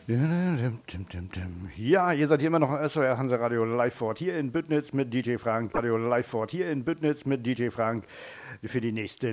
Ja, ihr seid hier immer noch im SOR Hansa Radio Live Fort hier in Büttnitz mit DJ Frank. Radio Live Fort hier in Büttnitz mit DJ Frank für die nächsten